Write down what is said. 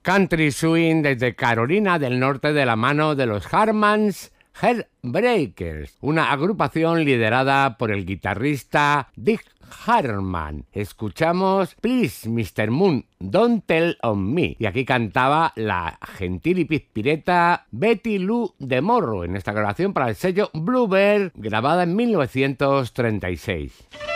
Country Swing desde Carolina del Norte de la mano de los Hartman's Heartbreakers, una agrupación liderada por el guitarrista Dick Hartman. Escuchamos Please Mr. Moon, Don't Tell on Me, y aquí cantaba la gentil y pizpireta Betty Lou DeMorro en esta grabación para el sello Bluebird, grabada en 1936.